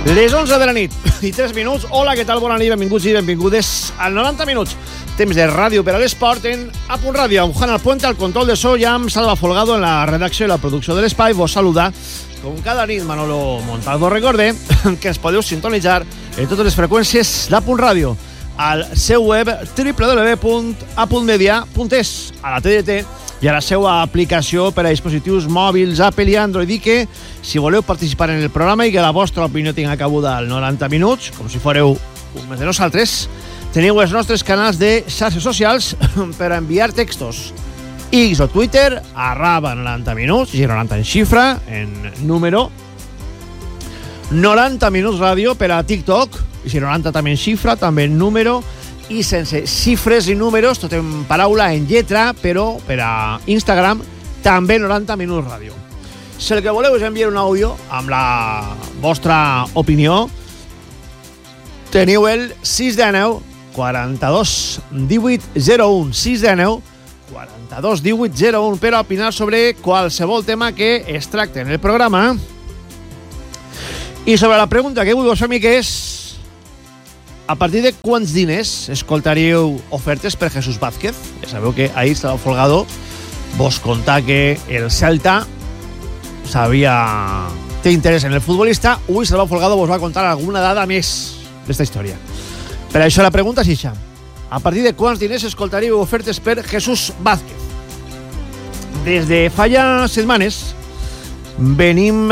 Les 11 de la nit i 3 minuts. Hola, què tal? Bona nit, benvinguts i benvingudes al 90 minuts. Temps de ràdio per a l'esport en A Punt Ràdio. Amb Juan Alpuente al control de so i amb Salva Folgado en la redacció i la producció de l'espai. Vos saluda, com cada nit, Manolo Montalvo. Recorde que ens podeu sintonitzar en totes les freqüències d'A Punt Ràdio al seu web www.apuntmedia.es, a la TDT i a la seva aplicació per a dispositius mòbils Apple i Android. I que, si voleu participar en el programa i que la vostra opinió tinga cabuda al 90 minuts, com si fóreu un més de nosaltres, teniu els nostres canals de xarxes socials per a enviar textos. X o Twitter, @90 minuts, i 90 en xifra, en número. 90 minuts ràdio per a TikTok, i si 90 també en xifra, també en número, i sense xifres i números, tot en paraula, en lletra, però per a Instagram també 90 minuts ràdio. Si el que voleu és enviar un àudio amb la vostra opinió, teniu el 619 42 18 01, 619 42 18 01, per a opinar sobre qualsevol tema que es tracte en el programa. I sobre la pregunta que vull vos fer, que és: a partir de quants diners escoltaríeu ofertes per Jesús Vázquez? Ja sabeu que ahir Salva Folgado vos contà que el Celta té interès en el futbolista. Avui Salva Folgado vos va contar alguna dada més d'esta història. Per això la pregunta és això: a partir de quants diners escoltaríeu ofertes per Jesús Vázquez? Des de fa ja setmanes venim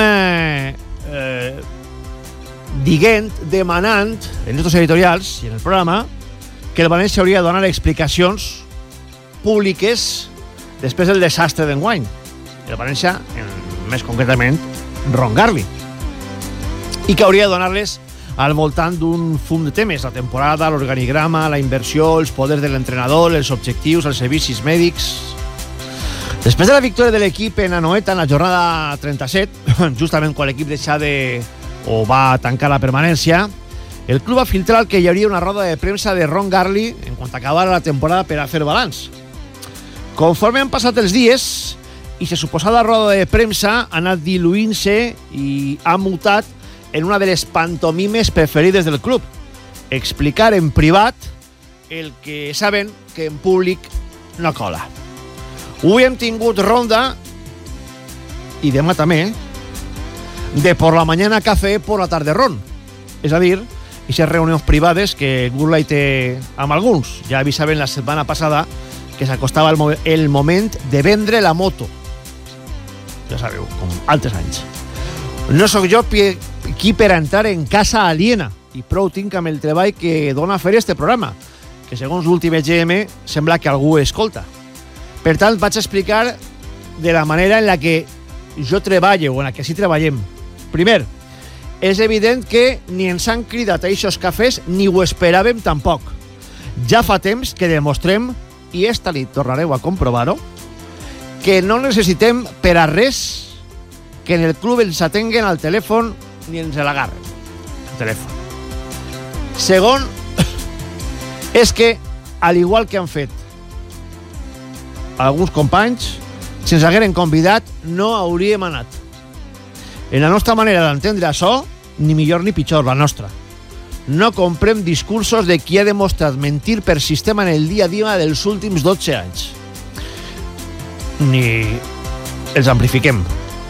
demanant en estos editorials i en el programa que el València hauria de donar explicacions públiques després del desastre d'enguany. El València, més concretament, Ron Garli. I que hauria de donar-les al voltant d'un fum de temes: la temporada, l'organigrama, la inversió, els poders de l'entrenador, els objectius, els servicis mèdics. Després de la victòria de l'equip en Anoeta en la jornada 37, justament quan l'equip va tancar la permanència, el club va filtrar que hi hauria una roda de premsa de Ron Garli en quant acabara la temporada per a fer balanç. Conforme han passat els dies, i la suposada roda de premsa ha anat diluint-se i ha mutat en una de les pantomimes preferides del club: explicar en privat el que saben que en públic no cola. Avui hem tingut ronda, i demà també, de por la mañana café, por la tarde ron. És a dir, aquestes reunions privades que Gurley té amb alguns. Ja avisaven la setmana passada que s'acostava el moment de vendre la moto. Ja sabeu, com altres anys. No sóc jo qui per entrar en casa aliena, i prou tinc amb el treball que dona fer este programa, que segons l'últim EGM sembla que algú escolta. Per tant, vaig explicar de la manera en la que jo treballo, o en la que sí treballem. Primer, és evident que ni ens han cridat a aquests cafès ni ho esperàvem tampoc. Ja fa temps que demostrem, i esta nit tornareu a comprovar-ho, que no necessitem per a res que en el club ens atenguen al telèfon ni ens l'agarren al telèfon. Segon, és que, al igual que han fet alguns companys, si ens hagueren convidat no hauríem anat. En la nostra manera d'entendre això, ni millor ni pitjor, la nostra. No comprem discursos de qui ha demostrat mentir per sistema en el dia a dia dels últims 12 anys. Ni els amplifiquem.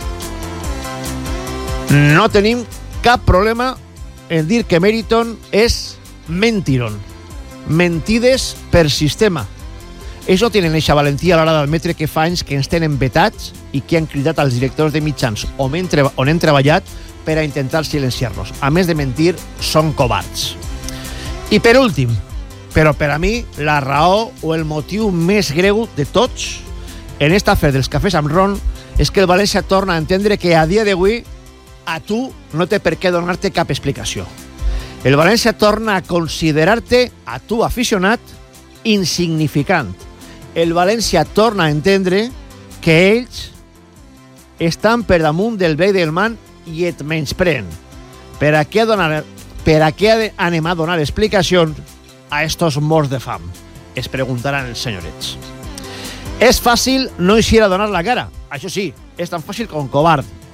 No tenim cap problema en dir que Meriton és mentiron. Mentides per sistema. Ells no tenen eixa valentia a l'hora d'admetre que fa anys que ens tenen vetats i que han cridat als directors de mitjans on hem treballat per a intentar silenciar-nos. A més de mentir, són covards. I per últim, però per a mi, la raó o el motiu més greu de tots en esta afer dels cafès amb Ron és que el València torna a entendre que a dia d'avui a tu no té per què donar-te cap explicació. El València torna a considerar-te, a tu aficionat, insignificant. El València torna a entendre que ells estan per damunt del bé del man i et menyspreen. Per a què anem a donar explicacions a estos morts de fam? Es preguntaran els senyorets. És fàcil no eixir a donar la cara. Això sí, és tan fàcil com covard.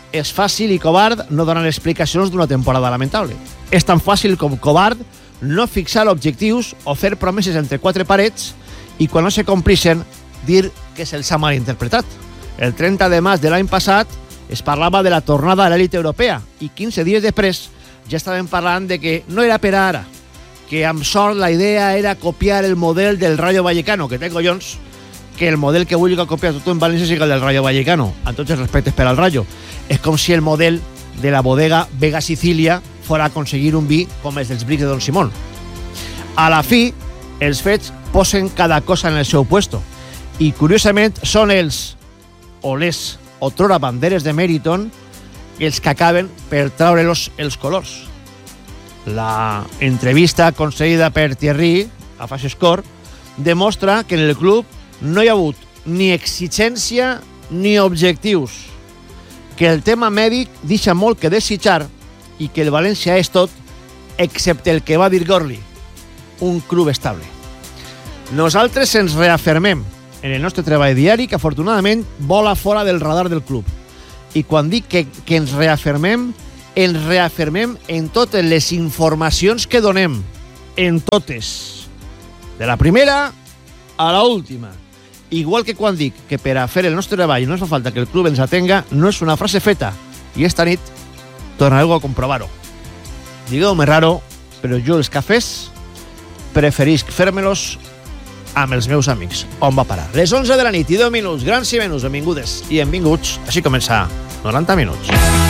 és fàcil i covard no donar explicacions d'una temporada lamentable. És tan fàcil com covard no fixar objectius o fer promeses entre quatre parets i quan no se complixen dir que se'ls ha malinterpretat. El 30 de maig de l'any passat es parlava de la tornada a l'elit europea i 15 dies després ja estàvem parlant de que no era per ara, que amb sort la idea era copiar el model del Rayo Vallecano, que té collons que el model que vulgui copiar tot en València sigui el del Rayo Vallecano, amb tots els respectes per al Rayo. És com si el model de la bodega Vega Sicilia fora a aconseguir un vi com els dels Brics de Don Simón. A la fi, els fets posen cada cosa en el seu puesto i, curiosament, són els o les otrora banderes de Meriton els que acaben per traure-los els colors. La entrevista concedida per Thierry a Flash Score demostra que en el club no hi ha hagut ni exigència ni objectius, que el tema mèdic deixa molt que desitjar i que el València és tot, excepte el que va dir Gorli, un club estable. Nosaltres ens reafirmem en el nostre treball diari, que afortunadament vola fora del radar del club. I quan dic que ens reafirmem en totes les informacions que donem, en totes, de la primera a la última. Igual que quan dic que per a fer el nostre treball no ens fa falta que el club ens atenga, no és una frase feta, i esta nit tornareu a comprovar-ho. Digueu-me raro, però jo els cafès preferisc fer-me-los amb els meus amics. On va parar? Les 11 de la nit i 10 minuts, grans i menys, benvingudes i benvinguts. Així comença 90 minuts.